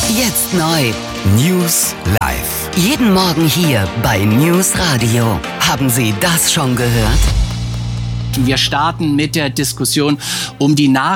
Jetzt neu. News live. Jeden Morgen hier bei News Radio. Haben Sie das schon gehört? Wir starten mit der Diskussion um die